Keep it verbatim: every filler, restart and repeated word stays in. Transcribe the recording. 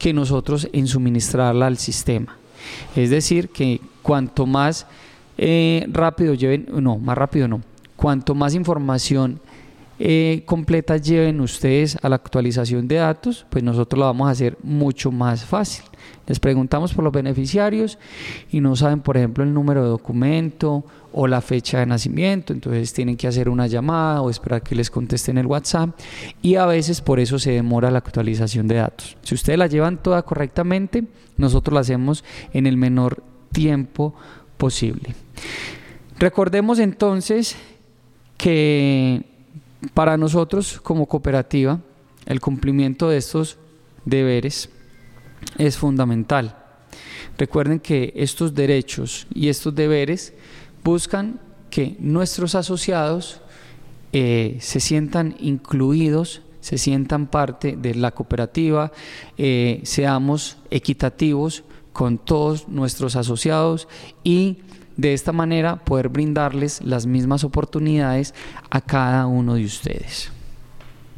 que nosotros en suministrarla al sistema. Es decir, que cuanto más eh, rápido lleven, no, más rápido no, cuanto más información eh, completa lleven ustedes a la actualización de datos, pues nosotros lo vamos a hacer mucho más fácil. Les preguntamos por los beneficiarios y no saben, por ejemplo, el número de documento o la fecha de nacimiento, entonces tienen que hacer una llamada o esperar que les contesten el WhatsApp, y a veces por eso se demora la actualización de datos. Si ustedes la llevan toda correctamente, nosotros la hacemos en el menor tiempo posible. Recordemos entonces que para nosotros como cooperativa el cumplimiento de estos deberes es fundamental. Recuerden que estos derechos y estos deberes buscan que nuestros asociados eh, se sientan incluidos, se sientan parte de la cooperativa, eh, seamos equitativos con todos nuestros asociados y de esta manera poder brindarles las mismas oportunidades a cada uno de ustedes.